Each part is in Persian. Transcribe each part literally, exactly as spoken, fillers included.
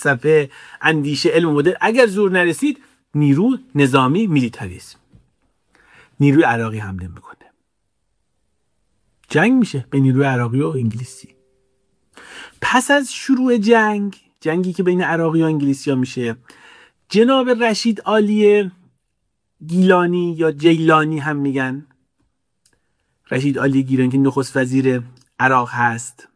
فلسفه، اندیشه، علم و مدل. اگر زور نرسید نیرو نظامی، میلیتاریسم، نیروی عراقی حمله میکنه، جنگ میشه به نیروی عراقی و انگلیسی. پس از شروع جنگ، جنگی که بین عراقی و انگلیسی ها میشه، جناب رشید عالی گیلانی یا جیلانی هم میگن، رشید عالی گیلانی که نخست وزیر عراق هست،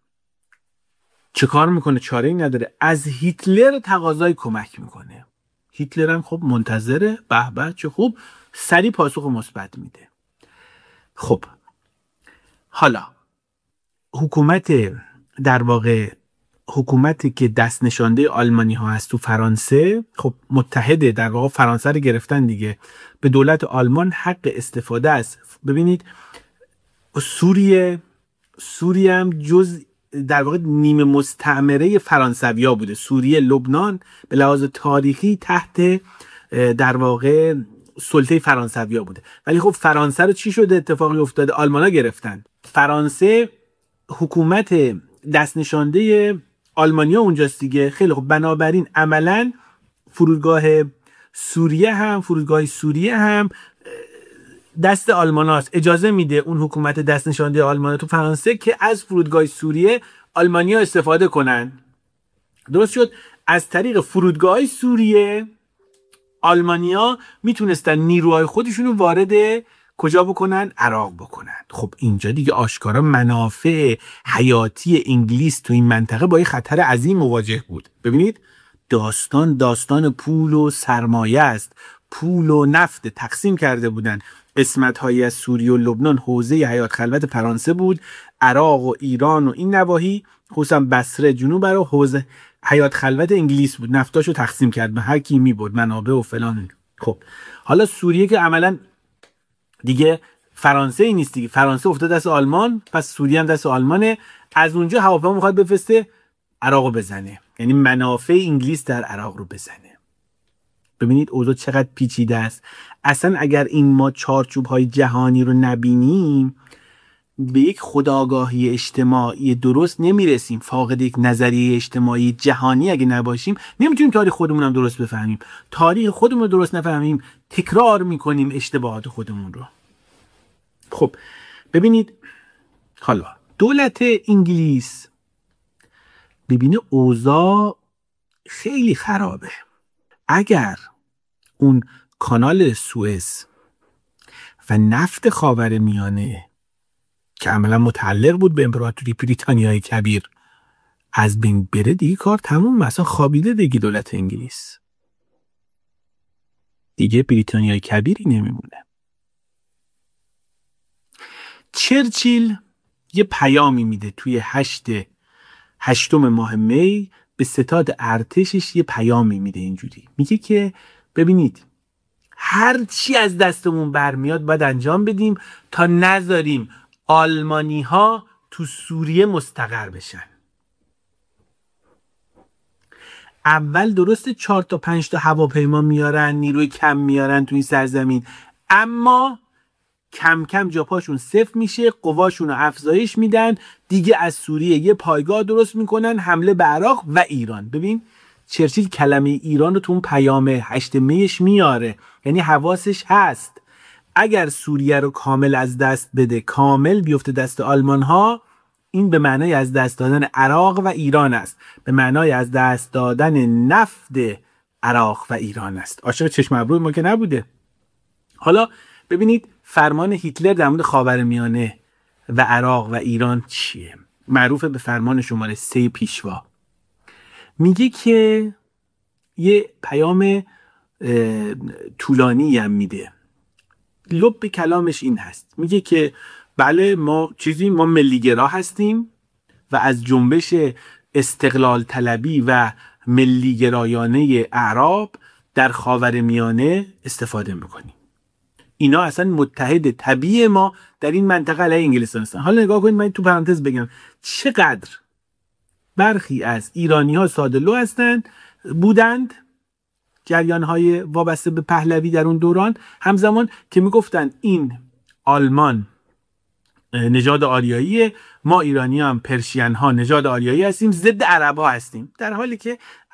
چه کار میکنه؟ چاره ای نداره، از هیتلر تقاضای کمک میکنه. هیتلر هم خب منتظره، به به چه خوب، سریع پاسخ مثبت میده. خب حالا حکومت، در واقع حکومتی که دست نشانده آلمانی ها هست تو فرانسه، خب متحده، در واقع فرانسه رو گرفتن دیگه، به دولت آلمان حق استفاده است. ببینید سوریه سوریه هم جز در واقع نیمه مستعمره فرانسویا بوده. سوریه، لبنان به لحاظ تاریخی تحت در واقع سلطه فرانسویا بوده، ولی خب فرانسه رو چی شده؟ اتفاقی افتاده آلمانا گرفتن. فرانسه حکومت دست نشانده آلمانیا اونجاست دیگه. خیلی خب، بنابراین عملاً فرودگاه سوریه هم فرودگاه سوریه هم دست آلماناست. اجازه میده اون حکومت دست نشانده آلمان تو فرانسه که از فرودگاه سوریه آلمانیا استفاده کنن. درست شد؟ از طریق فرودگاه سوریه آلمانیا میتونستن نیروهای خودشون رو وارد کجا بکنن؟ عراق بکنن. خب اینجا دیگه آشکارا منافع حیاتی انگلیس تو این منطقه با یه خطر عظیم مواجه بود. ببینید داستان داستان پول و سرمایه است. پول و نفت تقسیم کرده بودن. قسمت‌هایی از سوریه و لبنان حوزه حیات خلوت فرانسه بود. عراق و ایران و این نواحی، خصوصا بصره جنوب، رو حوزه حیات خلوت انگلیس بود. نفتاشو تقسیم کرد به هر کی میبرد، منابع و فلان. خب حالا سوریه که عملاً دیگه فرانسه ای نیست دیگه، فرانسه افتاد دست آلمان، پس سوریه هم دست آلمانه. از اونجا هواپیما میخواد بفرسته عراق رو بزنه، یعنی منافع انگلیس در عراق رو بزنه. ببینید اوضاع چقدر پیچیده است. اصلا اگر این ما چارچوب های جهانی رو نبینیم، به یک خودآگاهی اجتماعی درست نمیرسیم. فاقد یک نظریه اجتماعی جهانی اگه نباشیم، نمیتونیم تاریخ خودمون هم درست بفهمیم. تاریخ خودمون رو درست نفهمیم، تکرار میکنیم اشتباهات خودمون رو. خب ببینید حالا دولت انگلیس ببینه اوضاع خیلی خرابه. اگر اون کانال سوئز و نفت خاورمیانه که عملا متعلق بود به امپراتوری بریتانیای کبیر از بین بره، دیگه کار تموم، مثلا خوابیده دیگه دولت انگلیس، دیگه بریتانیای کبیری نمیمونه. چرچیل یه پیامی میده توی هشت هشتم ماه می به ستاد ارتشش، یه پیامی میده اینجوری، میگه که ببینید هر چی از دستمون برمیاد باید انجام بدیم تا نذاریم آلمانی ها تو سوریه مستقر بشن. اول درسته چهار تا پنج تا هواپیما میارن، نیروی کم میارن تو این سرزمین، اما کم کم جاپاشون صفر میشه، قواشون رو افزایش میدن، دیگه از سوریه یه پایگاه درست میکنن، حمله به عراق و ایران. ببین چرچیل کلمه ایران رو تو اون پیام هشت میش میاره، یعنی حواسش هست اگر سوریه رو کامل از دست بده، کامل بیفته دست آلمان ها، این به معنای از دست دادن عراق و ایران است، به معنای از دست دادن نفت عراق و ایران است. عاشق چشم ابروی ما که نبوده. حالا ببینید فرمان هیتلر در مورد خاورمیانه و عراق و ایران چیه؟ معروف به فرمان شماره سه پیشوا. میگه که یه پیام طولانی هم میده. لب کلامش این هست، میگه که بله ما چیزی ما ملیگرا هستیم و از جنبش استقلال طلبی و ملیگرایانه اعراب در خاورمیانه استفاده میکنیم. اینا اصلا متحد طبیعی ما در این منطقه علیه انگلستان هستن. حالا نگاه کنید، من تو پرانتز بگم چقدر برخی از ایرانی ها ساده‌لو هستند بودند، جریان های وابسته به پهلوی در اون دوران، همزمان که میگفتن این آلمان نژاد آریاییه، ما ایرانی هم پرشین ها نژاد آریایی هستیم، ضد عرب ها هستیم، در حالی که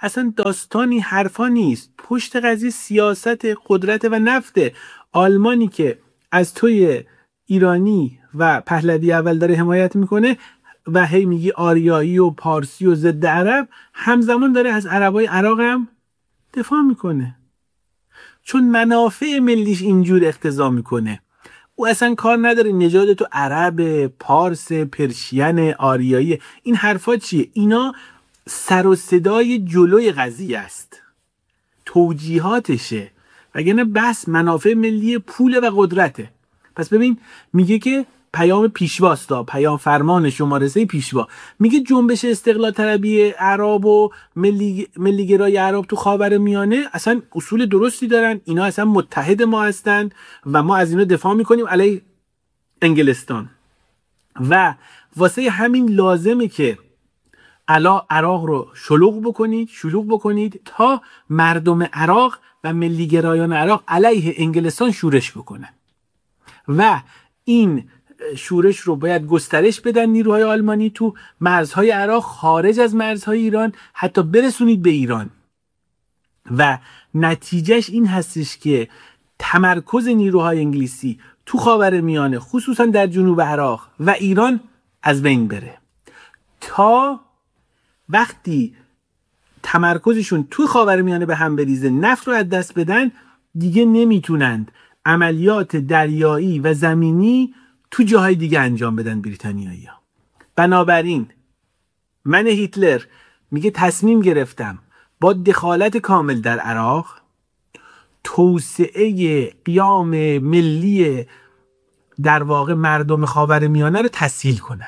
اصلا داستانی حرفا نیست. پشت قضیه سیاست قدرت و نفت. آلمانی که از توی ایرانی و پهلوی اول داره حمایت میکنه و هی میگی آریایی و پارسی و ضد عرب، همزمان داره از عربای عراق هم دفاع میکنه، چون منافع ملیش اینجور اقتضا میکنه. او اصلا کار نداره نژاد تو عرب، پارس، پرشین، آریایی. این حرفا چیه؟ اینا سر و صدای جلوی قضیه است، توجیهاتشه، وگرنه بس منافع ملی پول و قدرته. پس ببین میگه که پیام پیشواستا، پیام فرمان شماره سه پیشوا، میگه جنبش استقلال طلبی عرب و ملی ملیگرای عرب تو خاورمیانه اصلا اصول درستی دارن، اینا اصلا متحد ما هستن و ما از اینا دفاع میکنیم علیه انگلستان و واسه همین لازمه که الا عراق رو شلوغ بکنید شلوغ بکنید تا مردم عراق و ملیگرایان عراق علیه انگلستان شورش بکنن و این شورش رو باید گسترش بدن نیروهای آلمانی تو مرزهای عراق، خارج از مرزهای ایران، حتی برسونید به ایران. و نتیجهش این هستش که تمرکز نیروهای انگلیسی تو خاورمیانه، خصوصا در جنوب عراق و ایران، از بین بره. تا وقتی تمرکزشون تو خاورمیانه به هم بریزه، نفت رو از دست بدن، دیگه نمیتونند عملیات دریایی و زمینی تو جاهای دیگه انجام بدن بریتانیایی‌ها. بنابراین من هیتلر میگه تصمیم گرفتم با دخالت کامل در عراق توسعه قیام ملی در واقع مردم خاورمیانه رو تسهیل کنم.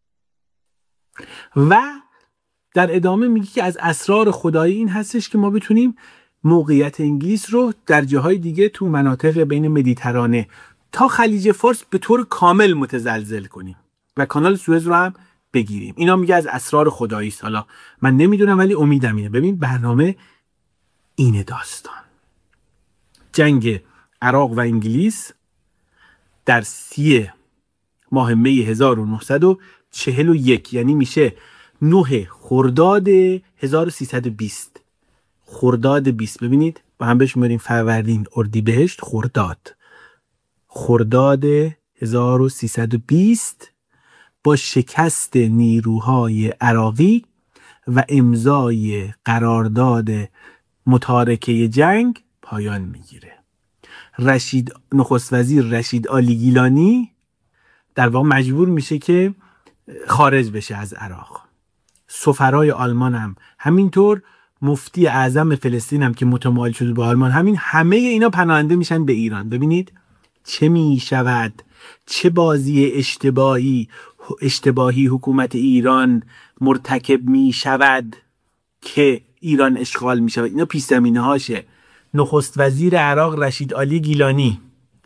و در ادامه میگه که از اسرار خدایی این هستش که ما بتونیم موقعیت انگلیس رو در جاهای دیگه تو مناطق بین مدیترانه تا خلیج فارس به طور کامل متزلزل کنیم و کانال سوئز رو هم بگیریم. اینا میگه از اسرار خدایی است. حالا من نمیدونم ولی امیدم اینه. ببین برنامه اینه. داستان جنگ عراق و انگلیس در سی ماه می هزار و نهصد و چهل و یک، یعنی میشه نه خرداد هزار و سیصد و بیست. خرداد بیست، ببینید با هم بشماریم: فروردین، اردیبهشت، خرداد. خرداد هزار و سیصد و بیست با شکست نیروهای عراقی و امضای قرارداد متارکه جنگ پایان میگیره. رشید نخست وزیر رشید آلی گیلانی در واقع مجبور میشه که خارج بشه از عراق. سفرای آلمان هم همینطور، مفتی اعظم فلسطین هم که متمایل شده به آلمان، همین همه اینا پناهنده میشن به ایران. ببینید چه میشود، چه بازی اشتباهی اشتباهی حکومت ایران مرتکب میشود که ایران اشغال میشود. اینا پیش زمینه هاشه. نخست وزیر عراق رشید آلی گیلانی،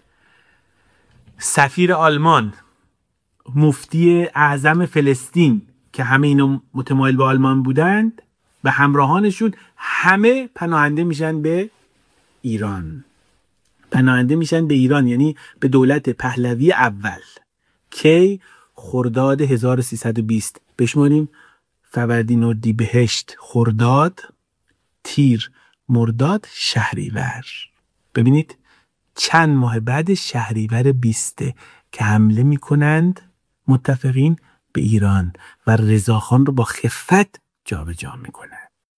سفیر آلمان، مفتی اعظم فلسطین که همه اینا متمایل به آلمان بودند و همراهانشون، همه پناهنده میشن به ایران. پناهنده میشن به ایران یعنی به دولت پهلوی اول. کی؟ خرداد هزار و سیصد و بیست. بشماریم: فروردین، اردیبهشت، خرداد، تیر، مرداد، شهریور. ببینید چند ماه بعد شهریور بیسته که حمله میکنند متفقین به ایران و رضاخان رو با خفت جابجا میکنند.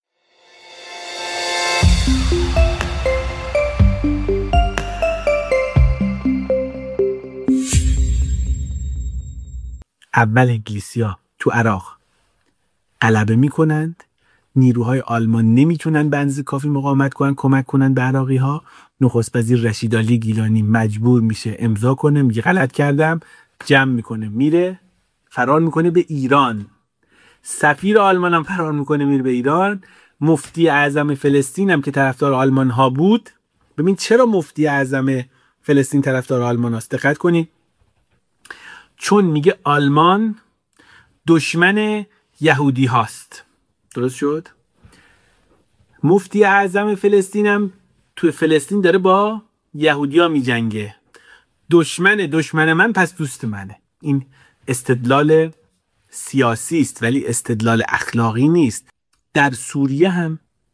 اول انگلیسی‌ها تو عراق غلبه میکنند، نیروهای آلمان نمیتونن به اندازه کافی مقاومت کنن کمک کنن به عراقی‌ها. نخست وزیر رشید آلی گیلانی مجبور میشه امضا کنه، میگه غلط کردم، جمع میکنه میره، فرار میکنه به ایران. سفیر آلمان هم فرار میکنه میره به ایران. مفتی اعظم فلسطین هم که طرفدار آلمان ها بود، ببین چرا مفتی اعظم فلسطین طرفدار آلمان هاست، دقت کنید، چون میگه آلمان دشمن یهودی هاست. درست شد؟ مفتی اعظم فلسطین هم تو فلسطین داره با یهودی ها می جنگه. دشمن دشمن من پس دوست منه. این استدلال سیاسی است ولی استدلال اخلاقی نیست. در سوریه هم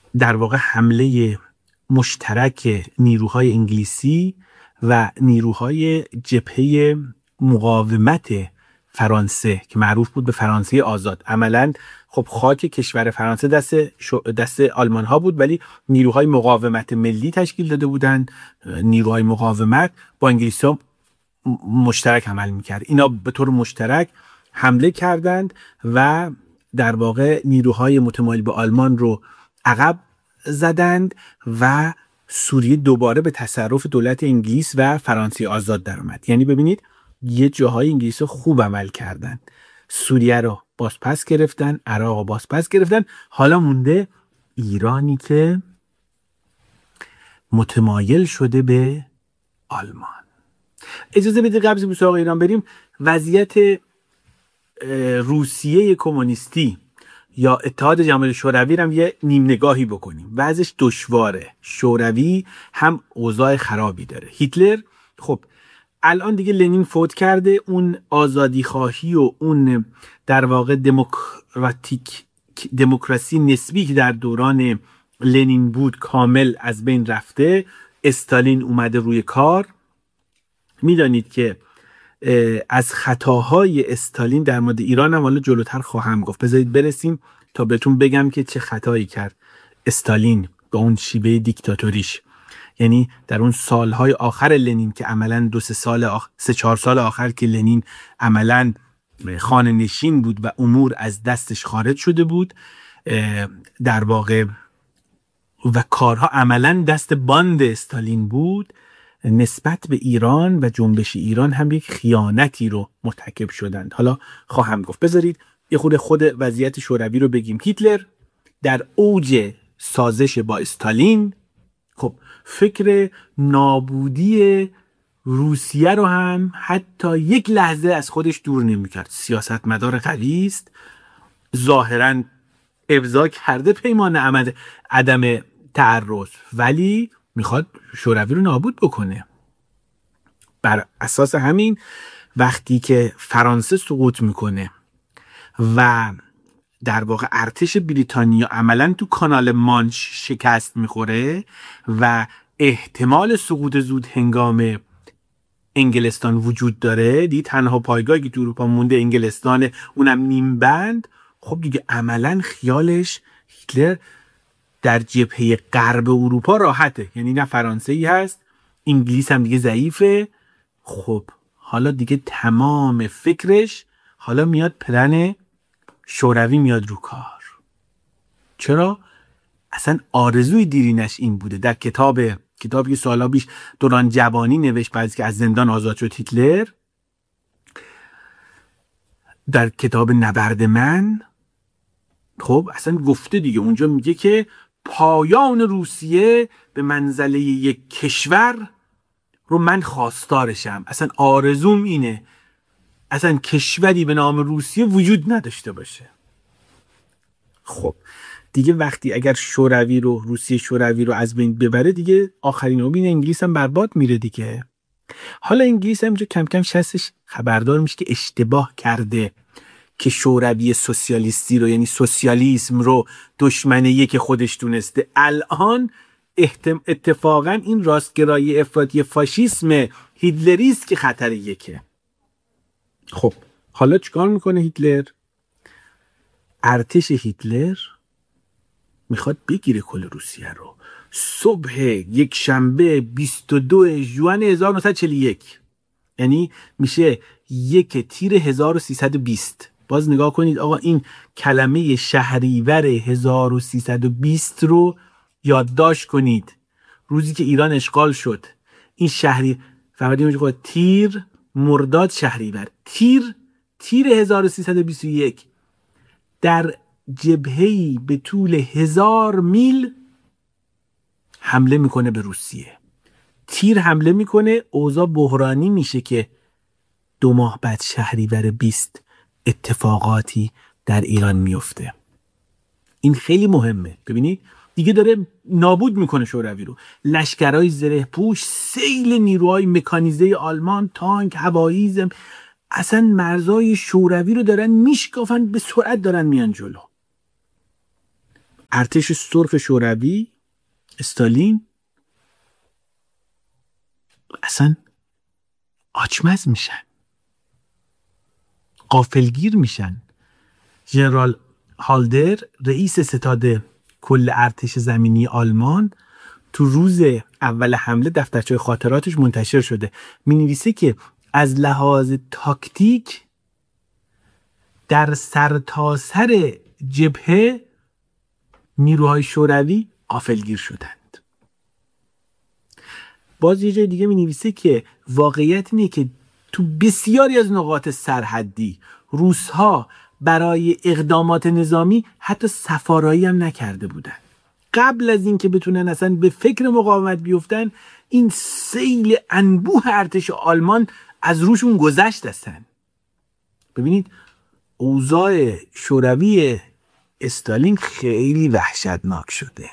در واقع حمله مشترک نیروهای انگلیسی و نیروهای جبهه مقاومت فرانسه که معروف بود به فرانسه آزاد. عملاً خب خاک کشور فرانسه دست دست آلمان ها بود، ولی نیروهای مقاومت ملی تشکیل داده بودند. نیروهای مقاومت با انگلیس ها مشترک عمل میکرد. اینا به طور مشترک حمله کردند و در واقع نیروهای متمایل به آلمان رو عقب زدند و سوریه دوباره به تصرف دولت انگلیس و فرانسه آزاد در اومد. یعنی ببینید یه جاهای انگلیس خوب عمل کردن، سوریه رو بازپس گرفتن، عراق رو بازپس گرفتن. حالا مونده ایرانی که متمایل شده به آلمان. اجازه بدید قبل از سراغ ایران بریم وضعیت روسیه کمونیستی یا اتحاد جماهیر شوروی رو هم یه نیم نگاهی بکنیم. وضعش دشواره. شوروی هم اوضاع خرابی داره. هیتلر خب الان دیگه لنین فوت کرده، اون آزادی خواهی و اون در واقع دموکراتیک دموکراسی نسبی که در دوران لنین بود کامل از بین رفته. استالین اومده روی کار. میدانید که از خطاهای استالین در مورد ایران هم حالا جلوتر خواهم گفت. بذارید برسیم تا بهتون بگم که چه خطایی کرد استالین با اون شیوه دیکتاتوریش. یعنی در اون سالهای آخر لنین که عملاً دو سه سال آخر، سه چهار سال آخر که لنین عملاً خانه نشین بود و امور از دستش خارج شده بود در واقع و کارها عملاً دست باند استالین بود، نسبت به ایران و جنبش ایران هم یک خیانتی رو مرتکب شدند. حالا خواهم گفت. بذارید یه خود خود وضعیت شوروی رو بگیم. هیتلر در اوج سازش با استالین خب فکر نابودی روسیه رو هم حتی یک لحظه از خودش دور نمی‌کرد. سیاستمدار قوی است، ظاهراً ابضا کرده پیمان عمد عدم تعرض، ولی میخواد شوروی رو نابود بکنه. بر اساس همین وقتی که فرانسه سقوط میکنه و در واقع ارتش بریتانیا عملاً تو کانال مانش شکست میخوره و احتمال سقوط زود هنگام انگلستان وجود داره، دی تنها پایگاهی که تو اروپا مونده انگلستان، اونم نیم بند، خب دیگه عملاً خیالش هیتلر در جبهه غرب اروپا راحته. یعنی نه فرانسه‌ای هست، انگلیس هم دیگه ضعیفه. خب حالا دیگه تمام فکرش حالا میاد پلن شوروی میاد رو کار. چرا؟ اصلا آرزوی دیرینش این بوده. در کتاب کتابی که سالا پیش دوران جوانی نوشت بعد که از زندان آزاد شد هیتلر، در کتاب نبرد من، خب اصلا گفته دیگه، اونجا میگه که پایان روسیه به منزله یک کشور رو من خواستارشم. اصلا آرزوم اینه اصلا کشوری به نام روسیه وجود نداشته باشه. خب دیگه وقتی اگر شوروی رو روسیه شوروی رو از بین ببره، دیگه آخرین امید انگلیس هم برباد میره دیگه. حالا انگلیس هم کم کم شستش خبردار میشه که اشتباه کرده که شوروی سوسیالیستی رو، یعنی سوسیالیسم رو، دشمن یک خودش دونسته. الان اتفاقا این راستگرایی افراطی فاشیسم هیتلری است که خطر یکه. خب حالا چیکار میکنه هیتلر؟ ارتش هیتلر میخواد بگیره کل روسیه رو. صبح یک شنبه بیست و دو ژوئن هزار و نهصد و چهل و یک، یعنی میشه یک تیر هزار و سیصد و بیست. باز نگاه کنید آقا، این کلمه شهریور هزار و سیصد و بیست رو یادداشت کنید. روزی که ایران اشغال شد، این شهری فقط میگه تیر مرداد شهریور، تیر تیر هزار و سیصد و بیست و یک در جبهه‌ای به طول هزار میل حمله میکنه به روسیه. تیر حمله میکنه، اوضاع بحرانی میشه که دو ماه بعد شهریور بیست اتفاقاتی در ایران میفته. این خیلی مهمه. ببینید دیگه داره نابود میکنه شوروی رو. لشکرهای زره پوش، سیل نیروهای مکانیزه آلمان، تانک، هوایی، زم، اصلا مرزهای شوروی رو دارن میشکافن، به سرعت دارن میان جلو. ارتش سرخ شوروی، استالین، اصلا آچمز میشن، غافلگیر میشن. ژنرال هالدر رئیس ستاد کل ارتش زمینی آلمان تو روز اول حمله دفترچه خاطراتش منتشر شده، می‌نویسه که از لحاظ تاکتیک در سرتاسر جبهه نیروهای شوروی غافلگیر شدند. باز یه جای دیگه می‌نویسه که واقعیت اینه که تو بسیاری از نقاط سرحدی روس‌ها برای اقدامات نظامی حتی سفارایی هم نکرده بودن. قبل از اینکه بتونن اصلا به فکر مقاومت بیفتن، این سیل انبوه ارتش آلمان از روشون گذشت هستن. ببینید اوضاع شوروی استالین خیلی وحشتناک شده.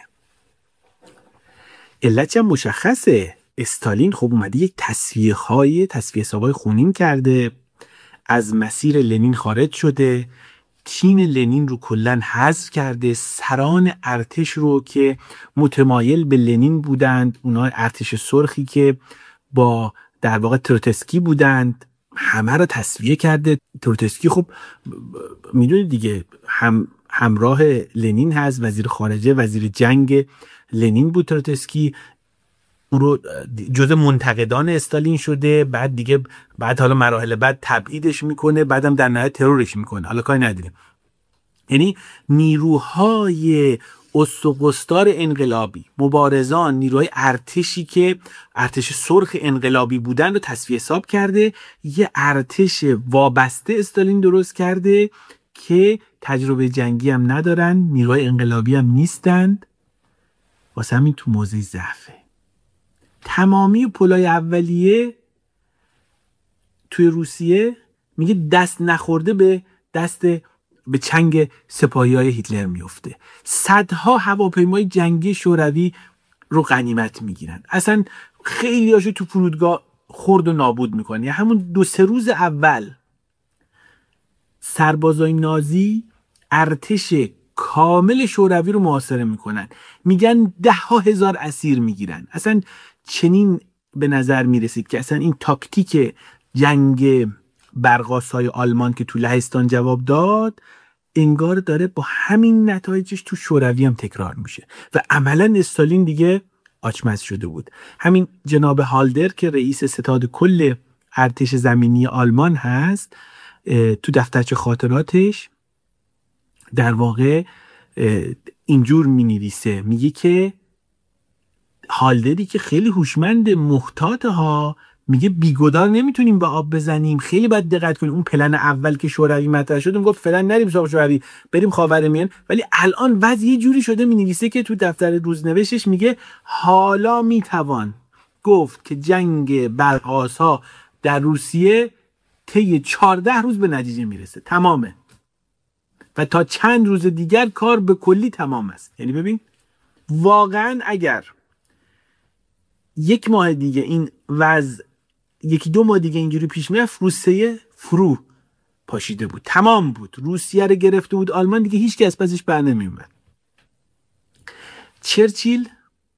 علتش هم مشخصه. استالین خب اومده یک تصفیه های تصفیه حسابای خونین کرده، از مسیر لنین خارج شده، تیم لنین رو کلن حذف کرده، سران ارتش رو که متمایل به لنین بودند، اونها ارتش سرخی که با در واقع تروتسکی بودند، همه رو تصفیه کرده. تروتسکی خب میدونید دیگه هم همراه لنین هست، وزیر خارجه وزیر جنگ لنین بود تروتسکی، اون رو جزء منتقدان استالین شده، بعد دیگه بعد حالا مراحل بعد تبعیدش میکنه، بعدم در نهایت ترورش میکنه، حالا کاری نداریم. یعنی نیروهای استقستار انقلابی، مبارزان، نیروهای ارتشی که ارتش سرخ انقلابی بودن رو تصفیه حساب کرده، یه ارتش وابسته استالین درست کرده که تجربه جنگی هم ندارن، نیروهای انقلابی هم نیستند، واسه همین تو موضع ضعفه. تمامی پلای اولیه توی روسیه میگه دست نخورده به دست به چنگ سپاهی های هیتلر میفته. صدها هواپیمای جنگی شوروی رو غنیمت میگیرن، اصلا خیلی هاشو تو فرودگاه خرد و نابود میکنن. یعنی همون دو سه روز اول سربازای نازی ارتش کامل شوروی رو محاصره میکنن، میگن ده ها هزار اسیر میگیرن. اصلا چنین به نظر میرسید که اصلا این تاکتیک جنگ برقاسای آلمان که تو لهستان جواب داد انگار داره با همین نتایجش تو شوروی هم تکرار میشه و عملا استالین دیگه آچمز شده بود. همین جناب هالدر که رئیس ستاد کل ارتش زمینی آلمان هست، تو دفترچه خاطراتش در واقع اینجور مینویسه، میگه که هالدری که خیلی هوشمند محتاط ها، میگه بیگدار نمیتونیم به آب بزنیم، خیلی باید دقت کنیم. اون پلن اول که شوروی مطرح شد گفت فعلا نریم سراغ شوروی، بریم خاورمیانه، ولی الان وضع یه جوری شده، مینویسه که تو دفتر روزنوشتش میگه حالا میتوان گفت که جنگ برقاسا در روسیه طی چهارده روز به نتیجه میرسه، تمامه و تا چند روز دیگر کار به کلی تمام است. یعنی ببین واقعا اگر یک ماه دیگه این وضع، یکی دو ماه دیگه اینجوری پیش میرفت، روسیه فرو پاشیده بود، تمام بود، روسیه رو گرفته بود آلمان، دیگه هیچ کس پسش بر نمیومد. چرچیل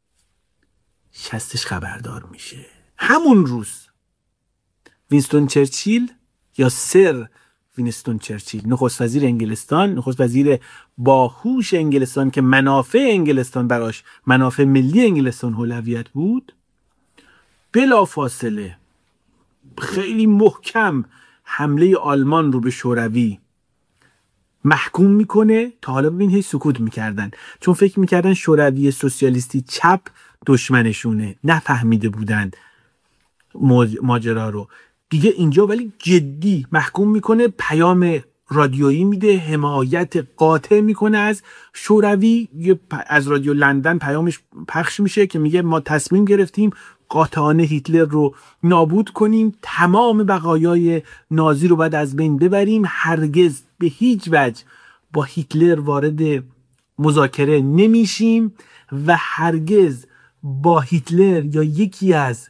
شستش خبردار میشه همون روز. وینستون چرچیل یا سر وینستون چرچیل، نخست وزیر انگلستان، نخست وزیر باهوش انگلستان که منافع انگلستان براش، منافع ملی انگلستان اولویت بود، بلا فاصله خیلی محکم حمله آلمان رو به شوروی محکوم میکنه. تا حالا ببین هی سکوت میکردن، چون فکر میکردن شوروی سوسیالیستی چپ دشمنشونه، نفهمیده بودن ماجرا رو. دیگه اینجا ولی جدی محکوم میکنه، پیام رادیویی میده، حمایت قاطع میکنه از شوروی. از رادیو لندن پیامش پخش میشه که میگه ما تصمیم گرفتیم قاطعانه هیتلر رو نابود کنیم، تمام بقایای نازی رو باید از بین ببریم، هرگز به هیچ وجه با هیتلر وارد مذاکره نمیشیم و هرگز با هیتلر یا یکی از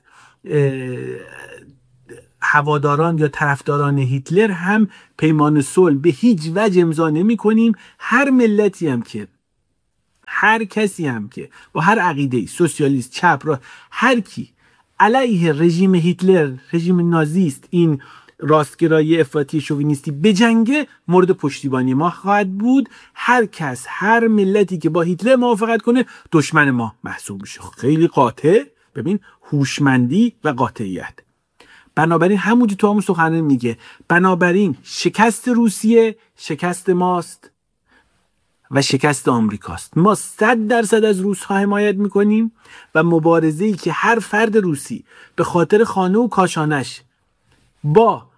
هواداران یا طرفداران هیتلر هم پیمان صلح به هیچ وجه امضا نمی کنیم. هر ملتی هم که هر کسی هم که با هر عقیده‌ای، سوسیالیست، چپ، را هر کی علیه رژیم هیتلر، رژیم نازیست، این راستگرایی افراطی شوینیستی بجنگه، مورد پشتیبانی ما خواهد بود. هر کس، هر ملتی که با هیتلر موافقت کنه دشمن ما محسوب میشه. خیلی قاطع. ببین هوشمندی و قاطعیت. بنابراین همونجور تو همون سخنرانی میگه، بنابراین شکست روسیه شکست ماست و شکست آمریکاست. ما صد درصد از روس‌ها حمایت میکنیم و مبارزه‌ای که هر فرد روسی به خاطر خانه و کاشانش با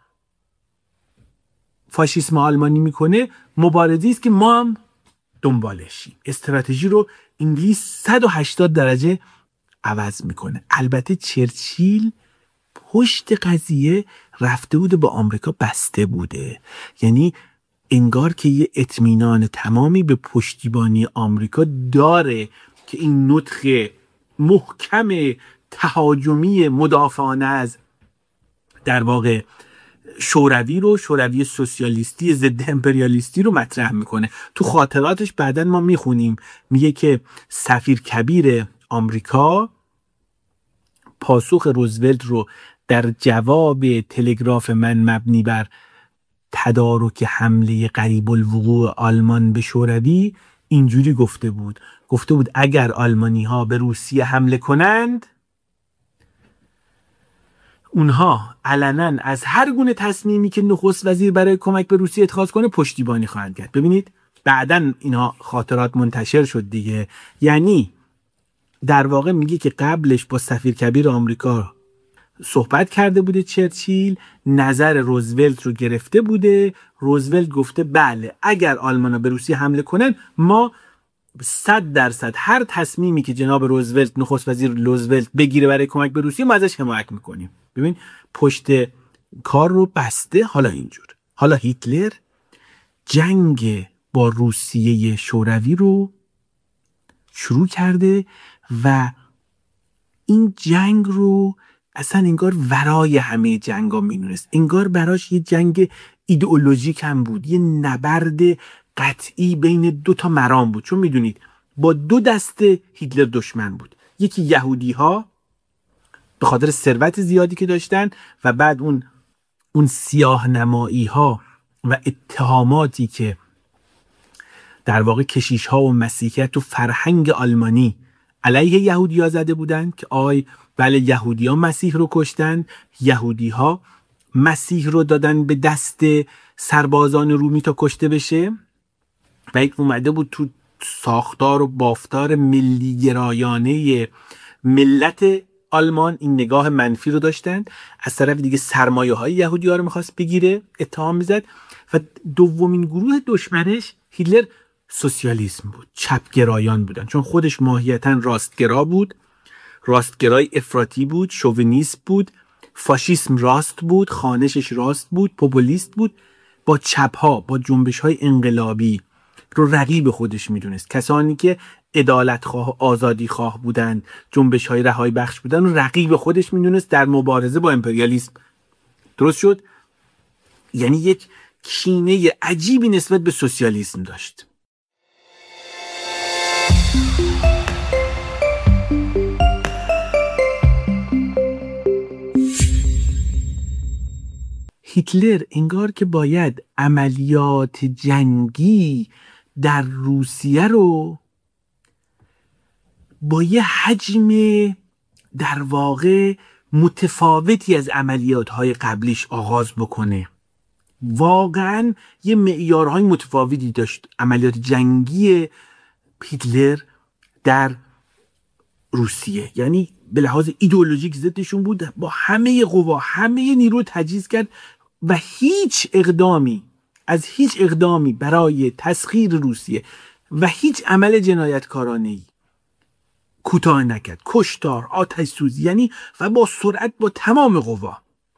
فاشیسم آلمانی میکنه، مبارزه‌ای است که ما هم دنبالشیم. استراتژی رو انگلیس صد و هشتاد درجه عوض میکنه. البته چرچیل پشت قضیه رفته بوده با آمریکا بسته بوده، یعنی انگار که یه اطمینان تمامی به پشتیبانی آمریکا داره که این نطق محکم تهاجمی مدافعانه از در واقع شوروی رو، شوروی سوسیالیستی ضد امپریالیستی رو مطرح میکنه. تو خاطراتش بعدن ما میخونیم میگه که سفیر کبیر آمریکا پاسخ روزولت رو در جواب تلگراف من مبنی بر تدارک حمله قریب الوقوع آلمان به شوروی اینجوری گفته بود گفته بود اگر آلمانی ها به روسیه حمله کنند، اونها علنا از هر گونه تصمیمی که نخست وزیر برای کمک به روسیه اتخاذ کنه پشتیبانی خواهند کرد. ببینید بعدن اینا خاطرات منتشر شد دیگه. یعنی در واقع میگه که قبلش با سفیر کبیر آمریکا صحبت کرده بوده چرچیل، نظر روزولت رو گرفته بوده. روزولت گفته بله اگر آلمان‌ها به روسیه حمله کنن ما صد درصد هر تصمیمی که جناب روزولت نخست وزیر روزولت بگیره برای کمک به روسیه ما ازش حمایت میکنیم. ببین پشت کار رو بسته. حالا اینجور حالا هیتلر جنگ با روسیه شوروی رو شروع کرده و این جنگ رو اصلا انگار ورای همه جنگا میدونست. انگار براش یه جنگ ایدئولوژیک هم بود، یه نبرد قطعی بین دو تا مرام بود. چون میدونید با دو دسته هیتلر دشمن بود. یکی یهودی ها به خاطر ثروت زیادی که داشتن و بعد اون اون سیاه نمایی ها و اتهاماتی که در واقع کشیش ها و مسیحیت و فرهنگ آلمانی علیه یهودی ها زده بودن که آی بله یهودی ها مسیح رو کشتن، یهودی ها مسیح رو دادن به دست سربازان رومی تا کشته بشه و یک اومده بود تو ساختار و بافتار ملی گرایانه ملت آلمان این نگاه منفی رو داشتن. از طرف دیگه سرمایه های یهودی ها رو میخواست بگیره، اتهام میزد. و دومین گروه دشمنش هیتلر سوسیالیسم بود، چپگرایان بودن، چون خودش ماهیتاً راستگرا بود، راستگرای افراطی بود، شوونیست بود، فاشیسم راست بود، خانشش راست بود، پوپولیست بود. با چپ‌ها، با جنبش‌های انقلابی رو رقیب خودش میدونست. کسانی که عدالتخواه و آزادیخواه بودن، جنبش‌های رهایی بخش بودن رو رقیب خودش میدونست در مبارزه با امپریالیسم. درست شد؟ یعنی یک کینه عجیبی نسبت به سوسیالیسم داشت. هیتلر انگار که باید عملیات جنگی در روسیه رو با یه حجم در واقع متفاوتی از عملیات‌های قبلیش آغاز بکنه. واقعاً یه معیارهای متفاوتی داشت عملیات جنگی هیتلر در روسیه. یعنی به لحاظ ایدئولوژیک ضدشون بود، با همه قوا همه نیرو تجهیز کرد و هیچ اقدامی از هیچ اقدامی برای تسخیر روسیه و هیچ عمل جنایتکارانه‌ای کوتاه نکرد. کشتار، آتش سوزی، یعنی و با سرعت با تمام قوا.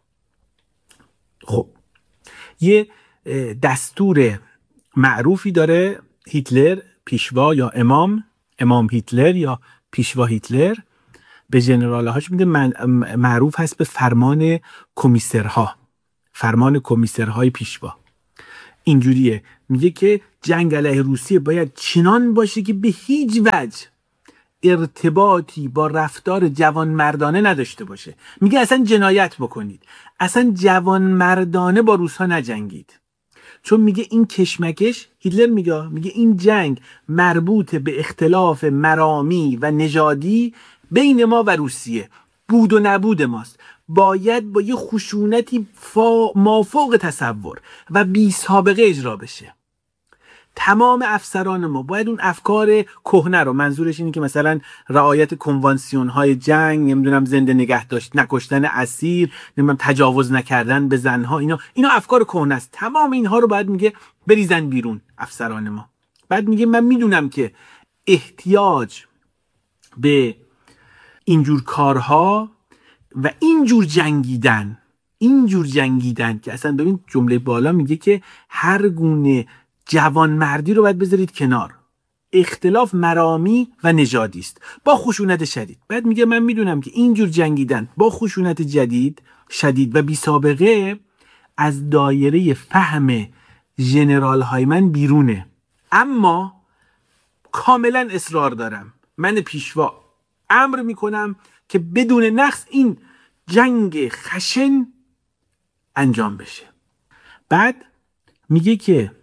خب یه دستور معروفی داره هیتلر، پیشوا یا امام امام هیتلر یا پیشوا هیتلر، به ژنرال‌هاش میده، معروف هست به فرمان کمیسرها، فرمان کمیسرهای پیشوا. اینجوریه، میگه که جنگ علیه روسیه باید چنان باشه که به هیچ وجه ارتباطی با رفتار جوانمردانه نداشته باشه. میگه اصلا جنایت بکنید، اصلا جوانمردانه با روس‌ها نجنگید، چون میگه این کشمکش، هیتلر میگه میگه این جنگ مربوط به اختلاف مرامی و نژادی بین ما و روسیه، بود و نبود ماست، باید با یه خشونتی فا... مافوق تصور و بی سابقه اجرا بشه. تمام افسران ما باید اون افکار کهنه رو، منظورش اینه که مثلا رعایت کنوانسیون های جنگ، نمیدونم زنده نگه داشت، نکشتن اسیر، نمیدونم تجاوز نکردن به زنها، اینا اینا افکار کهنه است، تمام اینها رو باید میگه بریزن بیرون افسران ما. بعد میگه من میدونم که احتیاج به اینجور کارها و اینجور جنگیدن اینجور جنگیدن که اصلا ببین جمله بالا میگه که هر گونه جوانمردی رو باید بذارید کنار، اختلاف مرامی و نژادی است با خشونت شدید. بعد میگه من میدونم که اینجور جنگیدن با خشونت جدید شدید و بی سابقه از دایره فهم ژنرال های من بیرونه، اما کاملا اصرار دارم، من پیشوا امر میکنم که بدون نقص این جنگ خشن انجام بشه. بعد میگه که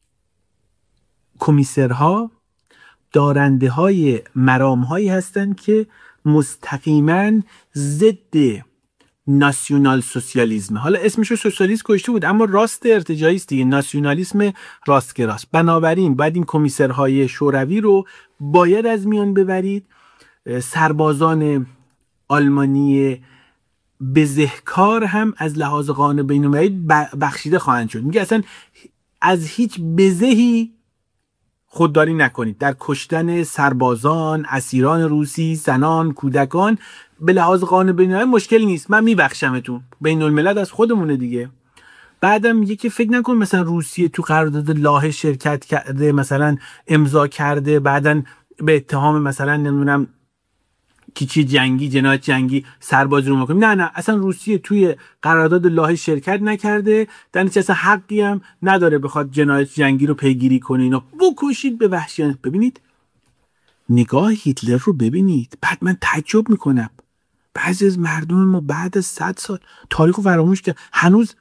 کمیسرها دارنده های مرام هایی هستند که مستقیما ضد ناسیونال سوسیالیسم، حالا اسمشو سوسیالیسم کشته بود اما راست ارتجاعی است دیگه، ناسیونالیسم راستگراست. بنابراین باید این کمیسرهای شوروی رو باید از میان ببرید، سربازان آلمانی بزهکار هم از لحاظ قانون بین‌المللی بخشیده خواهند شد. میگه اصلا از هیچ بزهی خودداری نکنید در کشتن سربازان، اسیران روسی، زنان، کودکان، به لحاظ قانون بین‌المللی مشکل نیست، من میبخشمتون، بین الملل از خودمونه دیگه. بعدم میگه که فکر نکن مثلا روسیه تو قرارداد لاهه شرکت کرده، مثلا امضا کرده، بعدن به اتهام مثلا نمیدونم کیچی جنگی، جنایت جنگی سربازی رو میکنه. نه نه اصلا روسیه توی قرارداد لاهه شرکت نکرده، در نتیجه اصلا حقی هم نداره بخواد جنایت جنگی رو پیگیری کنه، اینا بکشید به وحشیانه. ببینید نگاه هیتلر رو ببینید. بعد من تعجب میکنم بعضی از مردم ما بعد از صد سال تاریخ رو فراموش کرد، هنوز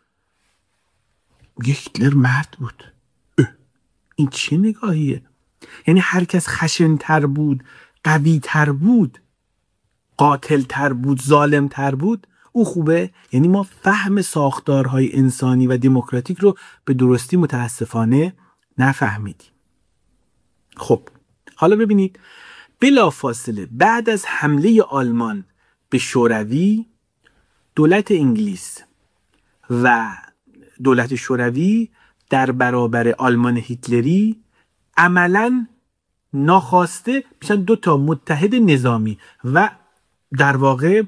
هیتلر مرد بود. این چه نگاهیه؟ یعنی هر کس خشن‌تر بود، قوی‌تر بود، قاتل‌تر بود، ظالم‌تر بود، او خوبه؟ یعنی ما فهم ساختارهای انسانی و دموکراتیک رو به درستی متاسفانه نفهمیدیم. خب حالا ببینید بلافاصله بعد از حمله آلمان به شوروی، دولت انگلیس و دولت شوروی در برابر آلمان هیتلری عملاً ناخواسته میشن دو تا متحد نظامی و در واقع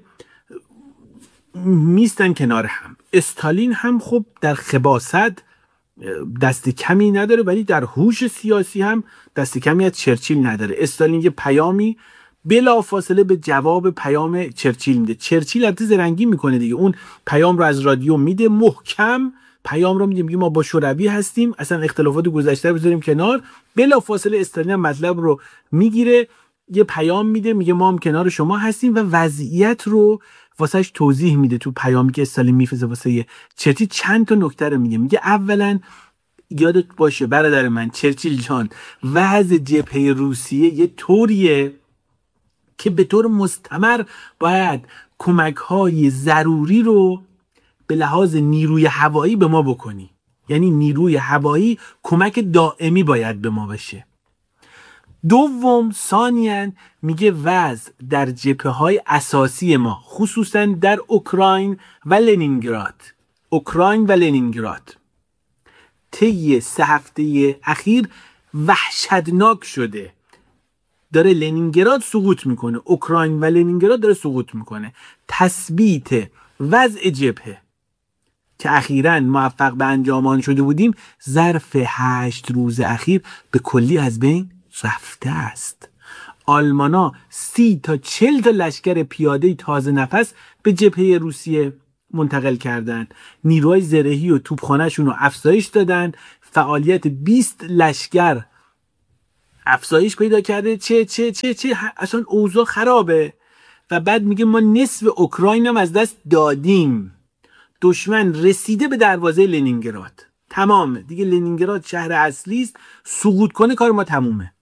میستن کنار هم. استالین هم خب در خباثت دست کمی نداره، ولی در هوش سیاسی هم دست کمی از چرچیل نداره. استالین یه پیامی بلافاصله به جواب پیام چرچیل میده، چرچیل البته زرنگی میکنه دیگه، اون پیام رو از رادیو میده، محکم پیام رو میگه، میگه ما با شوروی هستیم، اصلا اختلافات گذشته رو بذاریم کنار. بلافاصله استالین مطلب رو میگیره، یه پیام میده، میگه ما هم کنار شما هستیم و وضعیت رو واسهش توضیح میده. تو پیامی که استالین میفرسته واسه چرچیل چند تا نکته رو میگه. میگه اولا یادت باشه برادر من چرچیل جان، وضع جبهه روسیه یه طوریه که به طور مستمر باید کمک‌های ضروری رو به لحاظ نیروی هوایی به ما بکنی، یعنی نیروی هوایی کمک دائمی باید به ما بشه. دوم ثانیاً میگه وضع در جبهه‌های اساسی ما خصوصاً در اوکراین و لنینگراد اوکراین و لنینگراد طی سه هفته اخیر وحشتناک شده، داره لنینگراد سقوط میکنه، اوکراین و لنینگراد داره سقوط میکنه. تثبیت وضع جبهه که اخیراً موفق به انجام آن شده بودیم ظرف هشت روز اخیر به کلی از بین رفته است. آلمانا سی تا چل تا لشکر پیاده تازه نفس به جبهه روسیه منتقل کردن، نیروهای زرهی و توپخانه‌شون رو افزایش دادن، فعالیت بیست لشکر افزایش پیدا کرده، چه چه چه چه اصلا اوضاع خرابه. و بعد میگه ما نصف اوکراین هم از دست دادیم، دشمن رسیده به دروازه لنینگراد، تمامه دیگه، لنینگراد شهر اصلی است، سقوط کنه کار ما تمومه.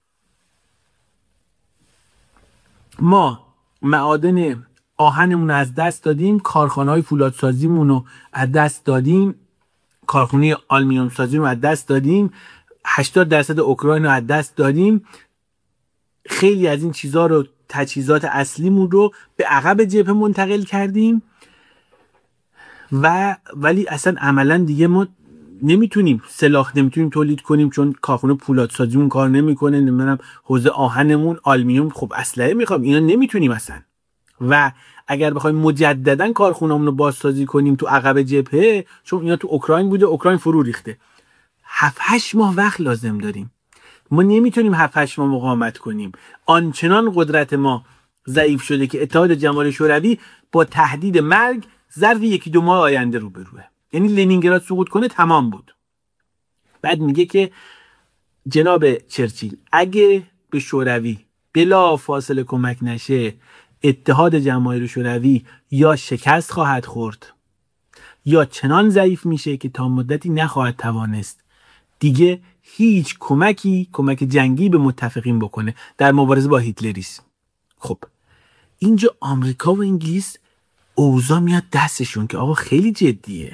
ما معادن آهنمون رو از دست دادیم، کارخانه‌های فولادسازیمون رو از دست دادیم، کارخانه آلومینیوم سازی رو از دست دادیم، هشتاد درصد اوکراین رو از دست دادیم، خیلی از این چیزها رو، تجهیزات اصلیمون رو به عقب جبهه منتقل کردیم و ولی اصلا عملا دیگه ما نمیتونیم سلاح نمیتونیم تولید کنیم، چون کارخونه پولادسازیمون کار نمیکنه، نمیدونم حوزه آهنمون، آلومینیوم، خب اسلحه میخوام، اینا نمیتونیم اصلا. و اگر بخوایم مجددا کارخونه‌مون رو بازسازی کنیم تو عقب جبهه، چون اینا تو اوکراین بوده، اوکراین فرو ریخته، هفت هشت ماه وقت لازم داریم. ما نمیتونیم هفت هشت ماه مقاومت کنیم. آنچنان قدرت ما ضعیف شده که اتحاد جماهیر شوروی با تهدید مرگ ظرف یکی دو ماه آینده روبروه. یعنی لنینگراد سقوط کنه تمام بود. بعد میگه که جناب چرچیل اگه به شوروی بلا فاصله کمک نشه، اتحاد جماهیر شوروی یا شکست خواهد خورد یا چنان ضعیف میشه که تا مدتی نخواهد توانست دیگه هیچ کمکی کمک جنگی به متفقین بکنه در مبارزه با هیتلریسم. خب اینجا آمریکا و انگلیس اوضاع میاد دستشون که آقا خیلی جدیه.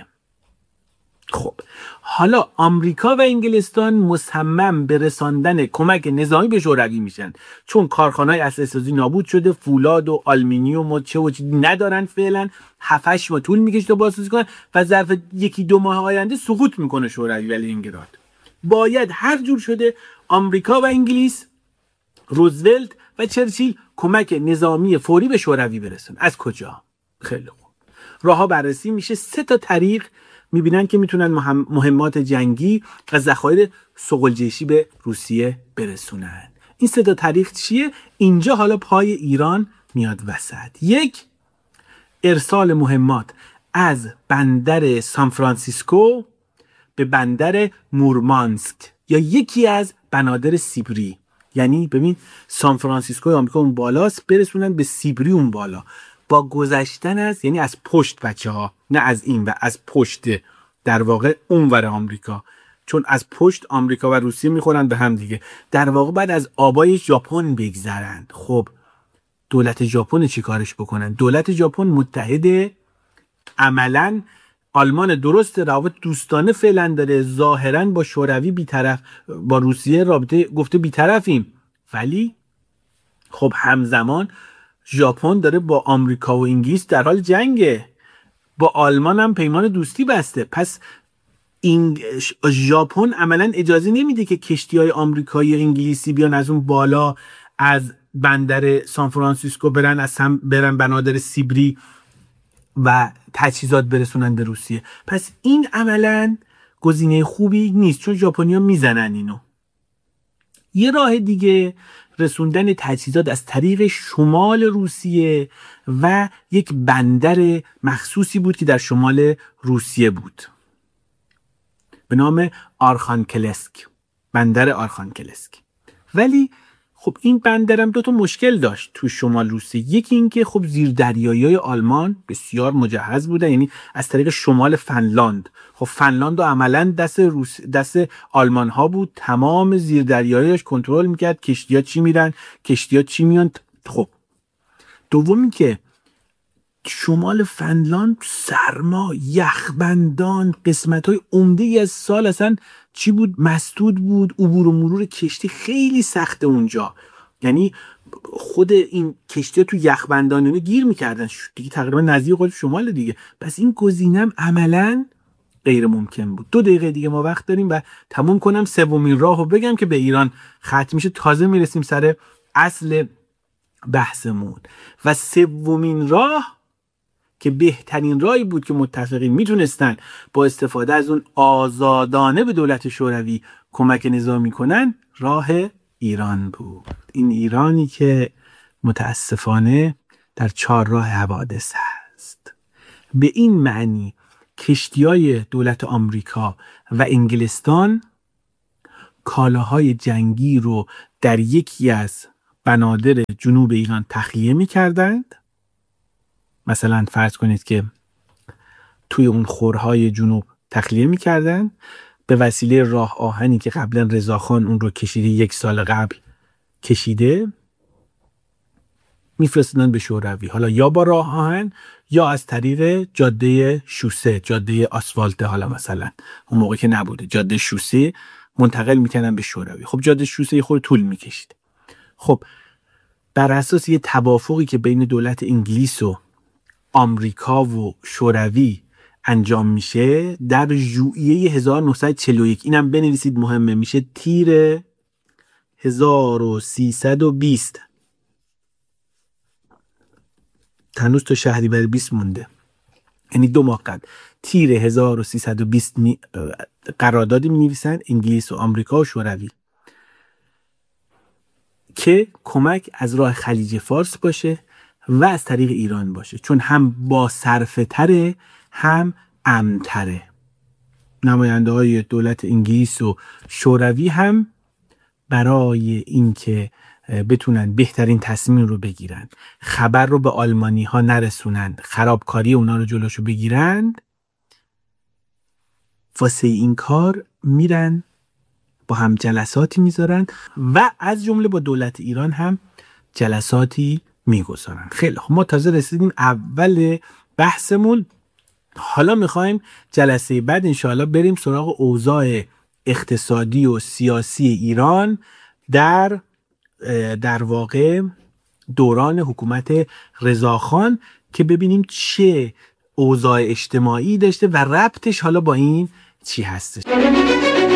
خب حالا آمریکا و انگلستان مصمم به رساندن کمک نظامی به شوروی میشن، چون کارخانه‌های اسلحه سازی نابود شده، فولاد و آلومینیوم و چه و چه ندارن فعلا، هفت هشت ماه طول میکشه تا بازسازی کنن و ظرف یکی دو ماه آینده سقوط میکنه شوروی و لنینگراد. باید هر جور شده آمریکا و انگلیس، روزولت و چرچیل کمک نظامی فوری به شوروی برسن. از کجا؟ خیلی خوب، راهها بررسی میشه. سه تا طریق میبینن که میتونن مهمات جنگی و ذخایر صقلجیشی به روسیه برسونن. این سه تا طریق چیه؟ اینجا حالا پای ایران میاد وسط. یک، ارسال مهمات از بندر سان فرانسیسکو به بندر مورمانسک یا یکی از بنادر سیبری. یعنی ببین سان فرانسیسکو آمریکا اون بالاست، برسونن به سیبری اون بالا با گذشتن از، یعنی از پشت بچه ها، نه از این و از پشت در واقع اونور آمریکا، چون از پشت آمریکا و روسیه میخورن به هم دیگه، در واقع بعد از آبای ژاپن بگذرند. خب دولت ژاپن چی کارش بکنن؟ دولت ژاپن متحد عملاً آلمان، درست روابط دوستانه فعلا داره، ظاهراً با شوروی بی‌طرف، با روسیه رابطه گفته بی‌طرفیم، ولی خب همزمان ژاپن داره با آمریکا و انگلیس در حال جنگه، با آلمان هم پیمان دوستی بسته. پس این ژاپن عملاً اجازه نمیده که کشتی‌های آمریکایی و انگلیسی بیان از اون بالا از بندر سان فرانسیسکو برن، از هم برن بنادر سیبری و تجهیزات برسونن به روسیه. پس این عملاً گزینه خوبی نیست، چون ژاپنی‌ها میزنن اینو. یه راه دیگه رسوندن تجهیزات از طریق شمال روسیه و یک بندر مخصوصی بود که در شمال روسیه بود به نام آرخانکلسک، بندر آرخانکلسک. ولی خب این بندرم دو تا مشکل داشت تو شمال روسیه. یکی این که خب زیر دریایی‌های آلمان بسیار مجهز بودن، یعنی از طریق شمال فنلاند. خب فنلاند عملاً دست روس دست آلمان ها بود، تمام زیر دریایی‌اش کنترل میکرد، کشتی‌ها چی میرن، کشتی‌ها چی میان. خب دومی که شمال فنلاند سرما، یخبندان، قسمت‌های عمده‌ای از سال اصلا چی بود؟ مسدود بود. عبور و مرور کشتی خیلی سخته اونجا، یعنی خود این کشتی تو یخبندان گیر میکردن دیگه، تقریبا نزدیک خود شمال دیگه. پس این گزینم عملاً غیر ممکن بود. دو دقیقه دیگه ما وقت داریم و تموم کنم سومین راهو بگم که به ایران ختم میشه، تازه میرسیم سر اصل بحثمون. و سومین راه که بهترین راهی بود که متفقین میتونستن با استفاده از اون آزادانه به دولت شوروی کمک نظامی کنن، راه ایران بود. این ایرانی که متاسفانه در چهارراه حوادث هست. به این معنی کشتی‌های دولت آمریکا و انگلستان کالاهای جنگی رو در یکی از بنادر جنوب ایران تخلیه می‌کردند. مثلا فرض کنید که توی اون خورهای جنوب تخلیه می‌کردند، به وسیله راه آهنی که قبلا رضاخان اون رو کشیده، یک سال قبل کشیده، میفرستادن به شوروی، حالا یا با راه آهن یا از طریق جاده شوسه، جاده آسفالته، حالا مثلا اون موقع که نبوده جاده شوسه منتقل میکنن به شوروی. خب جاده شوسه یه خورده طول میکشید. خب بر اساس یه توافقی که بین دولت انگلیس و آمریکا و شوروی انجام میشه در ژوئیه هزار و نهصد و چهل و یک، اینم بنویسید مهمه، میشه تیر هزار و سیصد و بیست، هنوز تا شهریور بیست مونده، یعنی دو ماه قبل، تیر هزار و سیصد و بیست می... قراردادی می نویسن انگلیس و آمریکا و شوروی که کمک از راه خلیج فارس باشه و از طریق ایران باشه، چون هم با صرفه تره هم امن تره. نماینده های دولت انگلیس و شوروی هم برای اینکه بتونن بهترین تصمیم رو بگیرن، خبر رو به آلمانی ها نرسونن، خرابکاری اونا رو جلوشو بگیرن، واسه این کار میرن با هم جلساتی میذارن و از جمله با دولت ایران هم جلساتی میگذارن. خیلی خب، ما تازه رسیدیم اول بحثمون. حالا میخوایم جلسه بعد انشاءالله بریم سراغ اوضاع اقتصادی و سیاسی ایران در در واقع دوران حکومت رضاخان، که ببینیم چه اوضاع اجتماعی داشته و ربطش حالا با این چی هستش.